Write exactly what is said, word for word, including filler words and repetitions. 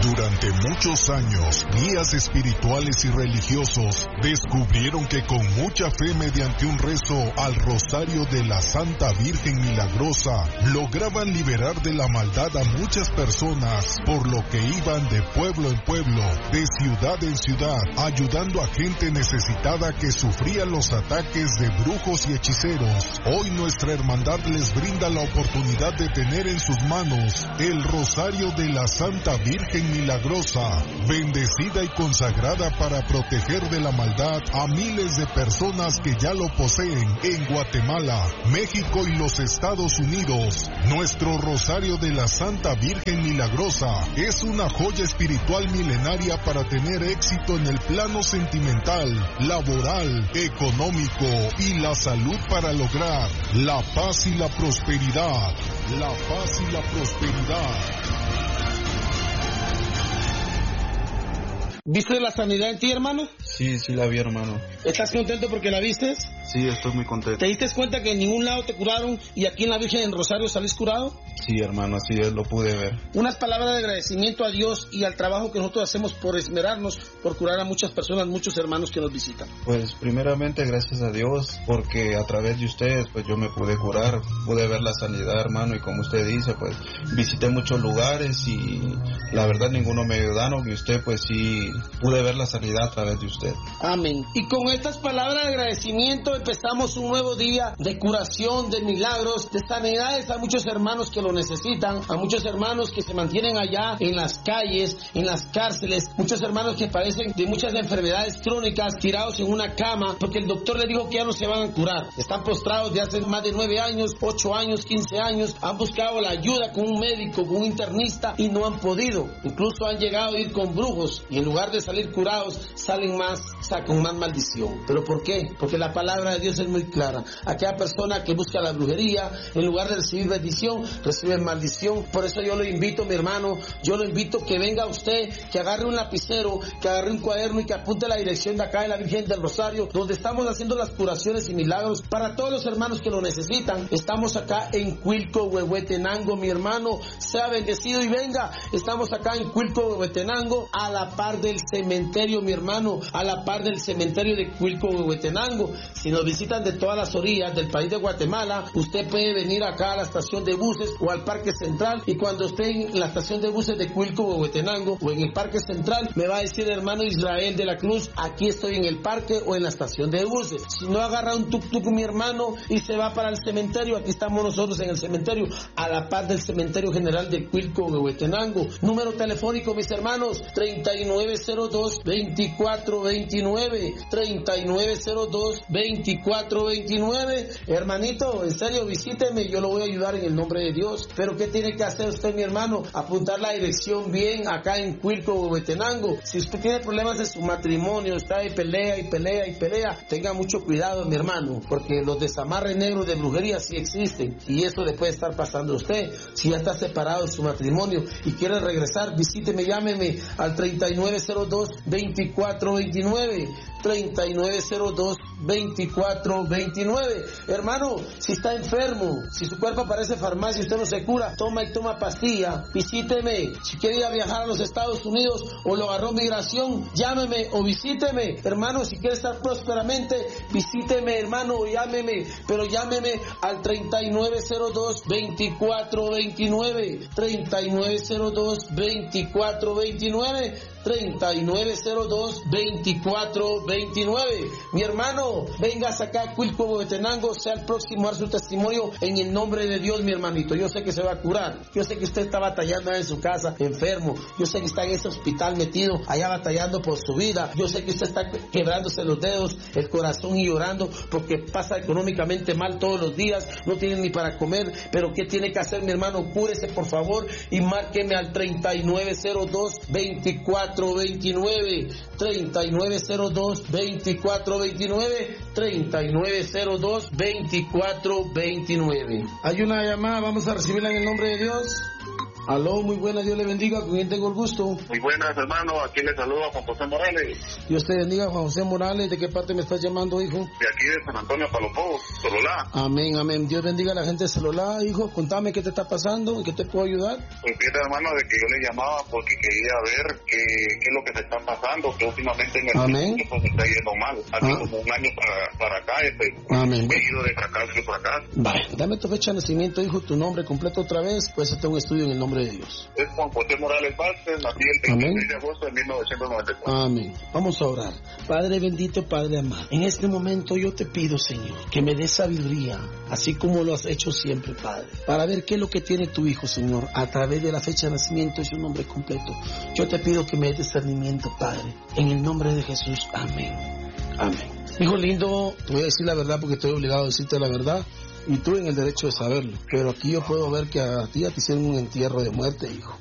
Durante muchos años, guías espirituales y religiosos descubrieron que con mucha fe mediante un rezo al Rosario de la Santa Virgen Milagrosa, lograban liberar de la maldad a muchas personas, por lo que iban de pueblo en pueblo, de ciudad en ciudad, ayudando a gente necesitada que sufría los ataques de brujos y hechiceros. Hoy nuestra hermandad les brinda la oportunidad de tener en sus manos el Rosario de la Santa Virgen Milagrosa, bendecida y consagrada para proteger de la maldad a miles de personas que ya lo poseen en Guatemala, México y los Estados Unidos. Nuestro Rosario de la Santa Virgen Milagrosa es una joya espiritual milenaria para tener éxito en el plano sentimental, laboral, económico y la salud, para lograr la paz y la prosperidad. La paz y la prosperidad. ¿Viste la sanidad en ti, hermano? Sí, sí la vi, hermano. ¿Estás contento porque la vistes? Sí, estoy muy contento. ¿Te diste cuenta que en ningún lado te curaron y aquí en la Virgen en Rosario salís curado? Sí, hermano, así es, lo pude ver. Unas palabras de agradecimiento a Dios y al trabajo que nosotros hacemos por esmerarnos, por curar a muchas personas, muchos hermanos que nos visitan. Pues primeramente gracias a Dios, porque a través de ustedes pues yo me pude curar, pude ver la sanidad, hermano, y como usted dice, pues visité muchos lugares y la verdad ninguno me ayudaron, y usted pues sí pude ver la sanidad a través de usted. Amén. Y con estas palabras de agradecimiento empezamos un nuevo día de curación, de milagros, de sanidades a muchos hermanos que lo necesitan, a muchos hermanos que se mantienen allá en las calles, en las cárceles, muchos hermanos que padecen de muchas enfermedades crónicas, tirados en una cama, porque el doctor le dijo que ya no se van a curar. Están postrados de hace más de nueve años, ocho años, quince años, han buscado la ayuda con un médico, con un internista y no han podido. Incluso han llegado a ir con brujos y en lugar de salir curados, salen más, sacan más maldición. ¿Pero por qué? Porque la palabra de Dios es muy clara. Aquella persona que busca la brujería, en lugar de recibir bendición, recibe maldición. Por eso yo lo invito, mi hermano, yo lo invito que venga usted, que agarre un lapicero, que agarre un cuaderno y que apunte la dirección de acá de la Virgen del Rosario, donde estamos haciendo las curaciones y milagros para todos los hermanos que lo necesitan. Estamos acá en Cuilco, Huehuetenango, mi hermano, sea bendecido y venga. Estamos acá en Cuilco, Huehuetenango, a la par del cementerio, mi hermano, a la par del cementerio de Cuilco, Huehuetenango. Si nos visitan de todas las orillas del país de Guatemala, usted puede venir acá a la estación de buses o al Parque Central, y cuando esté en la estación de buses de Cuilco, Huehuetenango, o en el Parque Central, me va a decir, hermano Israel de la Cruz, aquí estoy en el parque o en la estación de buses. Si no, agarra un tuk-tuk, mi hermano, y se va para el cementerio. Aquí estamos nosotros en el cementerio, a la par del cementerio general de Cuilco, Huehuetenango. Número telefónico, mis hermanos, treinta y nueve cero dos, veinticuatro veintinueve, treinta y nueve cero dos, veinticuatro veintinueve. Hermanito, en serio, visíteme, yo lo voy a ayudar en el nombre de Dios. Pero ¿qué tiene que hacer usted, mi hermano? Apuntar la dirección bien acá en Cuilco, Huehuetenango. Si usted tiene problemas en su matrimonio, está de pelea y pelea y pelea, tenga mucho cuidado, mi hermano, porque los desamarres negros de brujería sí existen, y eso le puede estar pasando a usted. Si ya está separado de su matrimonio y quiere regresar, visíteme, llámeme al treinta y nueve cero dos, veinticuatro veintinueve, treinta y nueve cero dos, veinticuatro veintinueve. Hermano, si está enfermo, si su cuerpo parece farmacia y usted no se cura, toma y toma pastilla, visíteme. Si quiere ir a viajar a los Estados Unidos o lo agarró migración, llámeme o visíteme. Hermano, si quiere estar prósperamente, visíteme, hermano, o llámeme, pero llámeme al treinta y nueve cero dos, veinticuatro veintinueve, treinta y nueve cero dos, veinticuatro veintinueve, treinta y nueve cero dos, veinticuatro veintinueve. Mi hermano, vengas acá a Cuilco, Huehuetenango, sea el próximo a dar su testimonio en el nombre de Dios, mi hermanito. Yo sé que se va a curar. Yo sé que usted está batallando en su casa, enfermo. Yo sé que está en ese hospital metido, allá batallando por su vida. Yo sé que usted está quebrándose los dedos, el corazón y llorando porque pasa económicamente mal todos los días, no tiene ni para comer. Pero ¿qué tiene que hacer, mi hermano? Cúrese, por favor, y márqueme al treinta y nueve cero dos, veinticuatro veintinueve, treinta y nueve cero dos, veinticuatro veintinueve, treinta y nueve cero dos, veinticuatro veintinueve. Hay una llamada, vamos a recibirla en el nombre de Dios. Aló, muy buenas, Dios le bendiga, ¿con quién tengo el gusto? Muy buenas, hermano, aquí le saludo a Juan José Morales. Dios te bendiga, Juan José Morales, ¿de qué parte me estás llamando, hijo? De aquí de San Antonio Palopó, Sololá. Amén, amén, Dios bendiga a la gente de Sololá, hijo, contame qué te está pasando, ¿en qué te puedo ayudar? Pues fíjate, hermano, de que yo le llamaba porque quería ver qué, qué es lo que se está pasando, que últimamente en el amén. Mundo, pues, está yendo mal, hace ah. como un año para, para acá, este, amén. He ido de fracaso y fracaso. Vale, dame tu fecha de nacimiento, hijo, tu nombre completo otra vez, pues hacer un estudio en el nombre de Dios. Es Juan José Morales Vázquez, nací el veintiséis de agosto de mil novecientos noventa y cuatro. Amén. Vamos a orar. Padre bendito, Padre amado, en este momento yo te pido, Señor, que me des sabiduría, así como lo has hecho siempre, Padre, para ver qué es lo que tiene tu hijo, Señor, a través de la fecha de nacimiento y su nombre completo. Yo te pido que me des discernimiento, Padre, en el nombre de Jesús. Amén. Amén. Hijo lindo, te voy a decir la verdad porque estoy obligado a decirte la verdad. Y tú en el derecho de saberlo. Pero aquí yo puedo ver que a ti ya te hicieron un entierro de muerte, hijo.